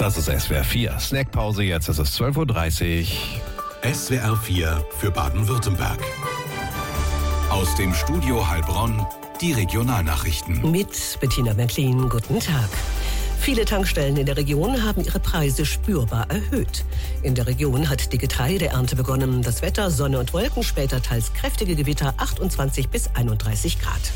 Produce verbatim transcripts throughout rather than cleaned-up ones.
Das ist S W R vier. Snackpause, jetzt ist es zwölf Uhr dreißig. S W R vier für Baden-Württemberg. Aus dem Studio Heilbronn die Regionalnachrichten. Mit Bettina Merklin, guten Tag. Viele Tankstellen in der Region haben ihre Preise spürbar erhöht. In der Region hat die Getreideernte begonnen. Das Wetter, Sonne und Wolken, später teils kräftige Gewitter, achtundzwanzig bis einunddreißig Grad.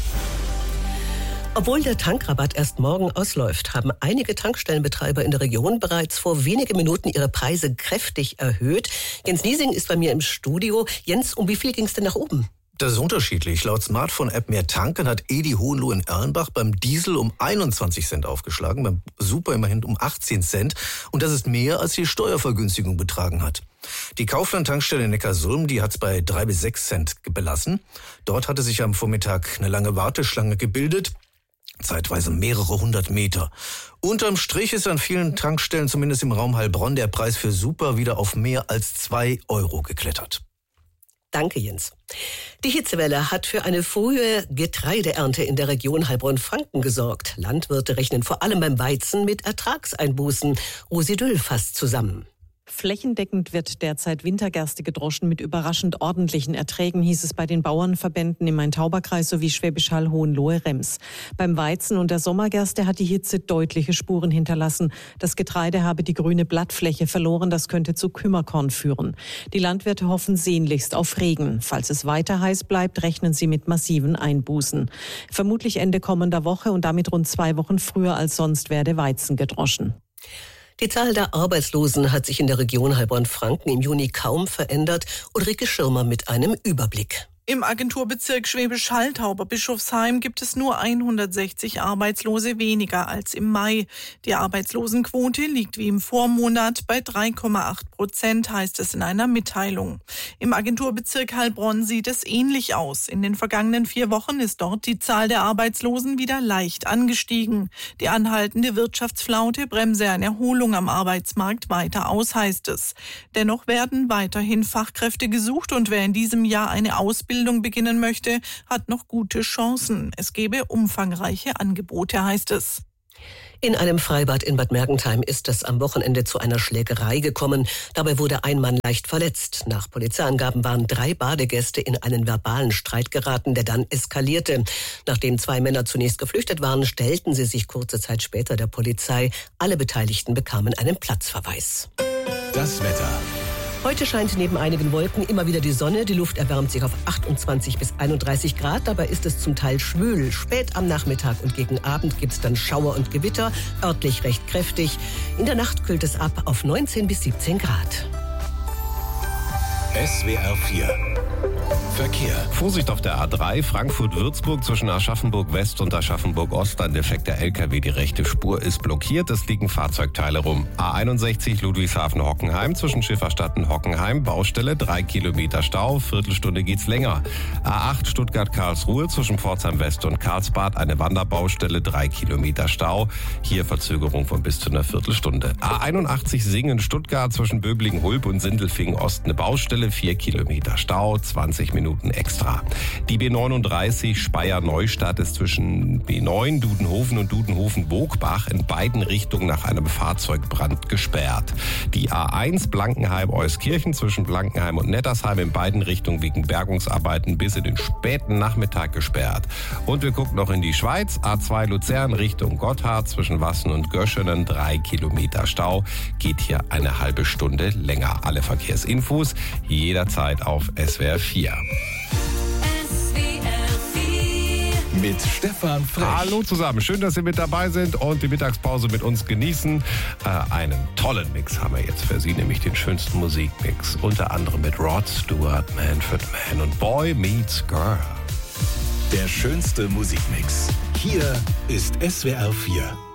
Obwohl der Tankrabatt erst morgen ausläuft, haben einige Tankstellenbetreiber in der Region bereits vor wenigen Minuten ihre Preise kräftig erhöht. Jens Niesing ist bei mir im Studio. Jens, um wie viel ging es denn nach oben? Das ist unterschiedlich. Laut Smartphone-App Mehr Tanken hat Edi Hohenlohe in Erlenbach beim Diesel um einundzwanzig Cent aufgeschlagen, beim Super immerhin um achtzehn Cent. Und das ist mehr, als die Steuervergünstigung betragen hat. Die Kaufland-Tankstelle in Neckarsulm, die hat es bei drei bis sechs Cent belassen. Dort hatte sich am Vormittag eine lange Warteschlange gebildet. Zeitweise mehrere hundert Meter. Unterm Strich ist an vielen Tankstellen, zumindest im Raum Heilbronn, der Preis für Super wieder auf mehr als zwei Euro geklettert. Danke, Jens. Die Hitzewelle hat für eine frühe Getreideernte in der Region Heilbronn-Franken gesorgt. Landwirte rechnen vor allem beim Weizen mit Ertragseinbußen. Rosi Düll fasst zusammen. Flächendeckend wird derzeit Wintergerste gedroschen mit überraschend ordentlichen Erträgen, hieß es bei den Bauernverbänden im Main-Tauber-Kreis sowie Schwäbisch Hall, Hohenlohe-Rems. Beim Weizen und der Sommergerste hat die Hitze deutliche Spuren hinterlassen. Das Getreide habe die grüne Blattfläche verloren, das könnte zu Kümmerkorn führen. Die Landwirte hoffen sehnlichst auf Regen. Falls es weiter heiß bleibt, rechnen sie mit massiven Einbußen. Vermutlich Ende kommender Woche und damit rund zwei Wochen früher als sonst werde Weizen gedroschen. Die Zahl der Arbeitslosen hat sich in der Region Heilbronn-Franken im Juni kaum verändert. Ulrike Schirmer mit einem Überblick. Im Agenturbezirk Schwäbisch Hall, Tauber-Bischofsheim gibt es nur hundertsechzig Arbeitslose weniger als im Mai. Die Arbeitslosenquote liegt wie im Vormonat bei drei Komma acht Prozent, heißt es in einer Mitteilung. Im Agenturbezirk Heilbronn sieht es ähnlich aus. In den vergangenen vier Wochen ist dort die Zahl der Arbeitslosen wieder leicht angestiegen. Die anhaltende Wirtschaftsflaute bremse eine Erholung am Arbeitsmarkt weiter aus, heißt es. Dennoch werden weiterhin Fachkräfte gesucht und wer in diesem Jahr eine Ausbildung beginnen möchte, hat noch gute Chancen. Es gebe umfangreiche Angebote, heißt es. In einem Freibad in Bad Mergentheim ist es am Wochenende zu einer Schlägerei gekommen. Dabei wurde ein Mann leicht verletzt. Nach Polizeiangaben waren drei Badegäste in einen verbalen Streit geraten, der dann eskalierte. Nachdem zwei Männer zunächst geflüchtet waren, stellten sie sich kurze Zeit später der Polizei. Alle Beteiligten bekamen einen Platzverweis. Das Wetter. Heute scheint neben einigen Wolken immer wieder die Sonne. Die Luft erwärmt sich auf achtundzwanzig bis einunddreißig Grad. Dabei ist es zum Teil schwül. Spät am Nachmittag und gegen Abend gibt es dann Schauer und Gewitter. Örtlich recht kräftig. In der Nacht kühlt es ab auf neunzehn bis siebzehn Grad. S W R vier. Verkehr. Vorsicht auf der A drei, Frankfurt-Würzburg zwischen Aschaffenburg-West und Aschaffenburg-Ost. Ein defekter L K W, die rechte Spur ist blockiert. Es liegen Fahrzeugteile rum. A einundsechzig, Ludwigshafen-Hockenheim zwischen Schifferstadt und Hockenheim. Baustelle, drei Kilometer Stau. Viertelstunde geht's länger. A acht, Stuttgart-Karlsruhe zwischen Pforzheim-West und Karlsbad. Eine Wanderbaustelle, drei Kilometer Stau. Hier Verzögerung von bis zu einer Viertelstunde. A einundachtzig, Singen-Stuttgart zwischen Böblingen-Hulb und Sindelfingen-Ost. Eine Baustelle, vier Kilometer Stau. zwanzig Minuten extra. Die B neununddreißig Speyer-Neustadt ist zwischen B neun Dudenhofen und Dudenhofen-Bogbach in beiden Richtungen nach einem Fahrzeugbrand gesperrt. Die A eins Blankenheim-Euskirchen zwischen Blankenheim und Nettersheim in beiden Richtungen wegen Bergungsarbeiten bis in den späten Nachmittag gesperrt. Und wir gucken noch in die Schweiz. A zwei Luzern Richtung Gotthard zwischen Wassen und Göschenen, drei Kilometer Stau. Geht hier eine halbe Stunde länger. Alle Verkehrsinfos jederzeit auf S W R vier. Mit Stefan Frech. Hallo zusammen, schön, dass Sie mit dabei sind und die Mittagspause mit uns genießen. Äh, einen tollen Mix haben wir jetzt für Sie, nämlich den schönsten Musikmix. Unter anderem mit Rod Stewart, Manfred Mann und Boy Meets Girl. Der schönste Musikmix. Hier ist S W R vier.